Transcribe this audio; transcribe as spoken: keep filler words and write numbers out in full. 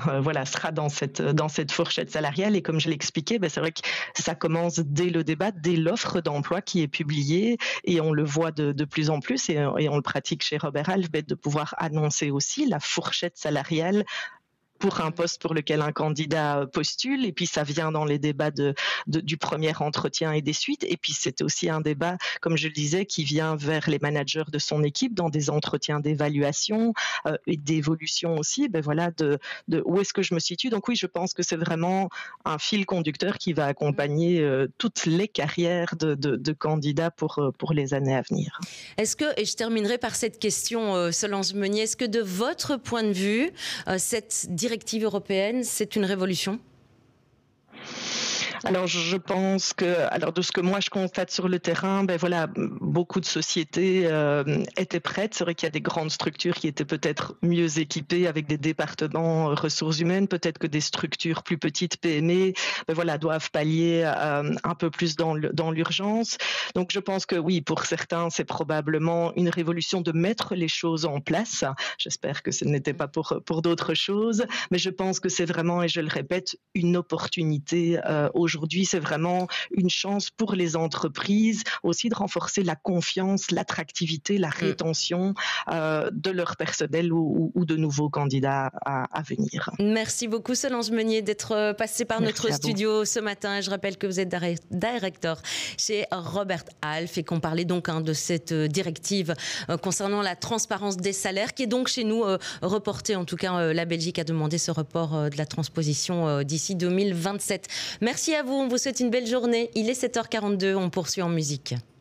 euh, voilà, sera dans cette, dans cette fourchette salariale. Et comme je l'expliquais, ben, c'est vrai que ça commence dès le débat, dès l'offre d'emploi qui est publiée, et on le voit de, de plus en plus, et, et on le pratique chez Robert Half, ben, de pouvoir annoncer aussi la fourchette salariale pour un poste pour lequel un candidat postule, et puis ça vient dans les débats de, de, du premier entretien et des suites, et puis c'est aussi un débat, comme je le disais, qui vient vers les managers de son équipe dans des entretiens d'évaluation euh, et d'évolution aussi, ben voilà, de, de où est-ce que je me situe. Donc oui, je pense que c'est vraiment un fil conducteur qui va accompagner euh, toutes les carrières de, de, de candidats pour, pour les années à venir. Est-ce que, et je terminerai par cette question, euh, Solange Meunier, est-ce que de votre point de vue, euh, cette directive européenne, c'est une révolution ? Alors je pense que, alors de ce que moi je constate sur le terrain, ben voilà, beaucoup de sociétés euh, étaient prêtes. C'est vrai qu'il y a des grandes structures qui étaient peut-être mieux équipées avec des départements euh, ressources humaines, peut-être que des structures plus petites, P M E, ben voilà, doivent pallier euh, un peu plus dans, le, dans l'urgence. Donc je pense que oui, pour certains, c'est probablement une révolution de mettre les choses en place. J'espère que ce n'était pas pour, pour d'autres choses, mais je pense que c'est vraiment, et je le répète, une opportunité euh, aujourd'hui. Aujourd'hui, c'est vraiment une chance pour les entreprises aussi de renforcer la confiance, l'attractivité, la rétention euh, de leur personnel ou, ou de nouveaux candidats à, à venir. Merci beaucoup Solange Meunier d'être passée par Merci notre studio ce matin. Je rappelle que vous êtes directeur chez Robert Half et qu'on parlait donc hein, de cette directive euh, concernant la transparence des salaires qui est donc chez nous euh, reportée. En tout cas, euh, la Belgique a demandé ce report euh, de la transposition euh, d'ici deux mille vingt-sept. Merci à vous, on vous souhaite une belle journée. Il est sept heures quarante-deux, on poursuit en musique.